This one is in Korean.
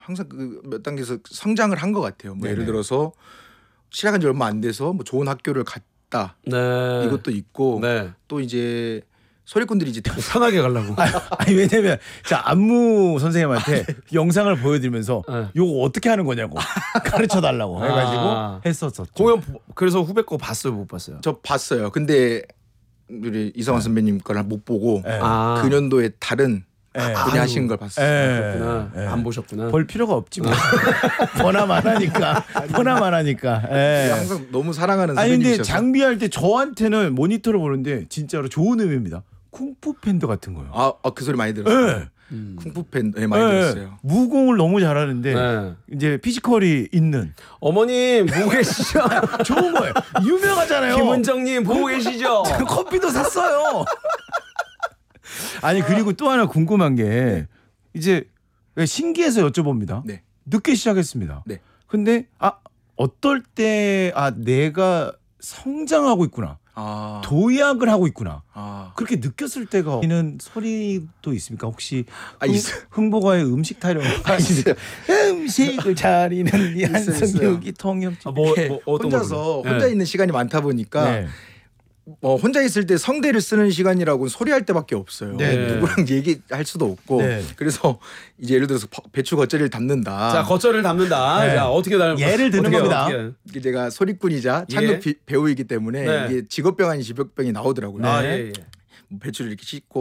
항상 그 몇 단계에서 성장을 한 것 같아요. 뭐 네네. 예를 들어서 시작한 지 얼마 안 돼서 뭐 좋은 학교를 갔다 네. 이것도 있고 네. 또 이제 소리꾼들이 이제 편하게 가려고. 아니 왜냐면 자 안무 선생님한테 영상을 보여드리면서 네. 요거 어떻게 하는 거냐고 가르쳐 달라고 해가지고 했었었죠. 공연 그래서 후배 거 봤어요, 못 봤어요? 저 봤어요. 근데 우리 이성환 선배님 거를 못 보고 네. 그 년도에 다른 네. 분이 하신 걸 봤어요. 그렇구나. 예. 안 보셨구나. 볼 필요가 없지 뭐. 보나만 하니까. 보나만 하니까. 예. 항상 너무 사랑하는 아니 근데 선배님이셔서. 장비할 때 저한테는 모니터를 보는데 진짜로 좋은 의미입니다. 쿵푸 팬더 같은 거요. 그 소리 많이 들었어요. 예. 쿵푸 팬 많이 예. 들었어요. 무공을 너무 잘하는데 네. 이제 피지컬이 있는 어머님 보고 계시죠? 좋은 거예요. 유명하잖아요. 김은정님 보고 계시죠? 커피도 샀어요. 아니 그리고 또 하나 궁금한 게 이제 신기해서 여쭤봅니다. 네. 늦게 시작했습니다. 네. 근데 어떨 때 내가 성장하고 있구나. 도약을 하고 있구나. 그렇게 느꼈을 때가 있는 소리도 있습니까? 혹시 있어요. 흥보가의 음식 타령 하시니까 음식을 차리는 이 한성육이 통역. 혼자서 혼자 있는 시간이 많다 보니까 네. 혼자 있을 때 성대를 쓰는 시간이라고 소리할 때밖에 없어요. 네. 누구랑 얘기할 수도 없고. 네. 그래서 이제 예를 들어서 배추 겉절이를 담는다. 자, 겉절을 담는다. 네. 자, 어떻게 예를 드는 겁니다. 이게 제가 소리꾼이자 찬급 배우이기 때문에 네. 이게 직업병 아닌 직업병이 나오더라고요. 예. 배추를 이렇게 씻고